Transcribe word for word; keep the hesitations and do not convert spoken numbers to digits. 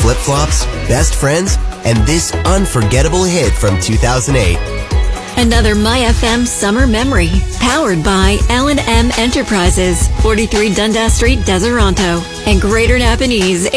flip-flops, best friends, and this unforgettable hit from two thousand eight. Another My F M summer memory, powered by L and M Enterprises, forty-three Dundas Street, Deseronto, and Greater Napanese.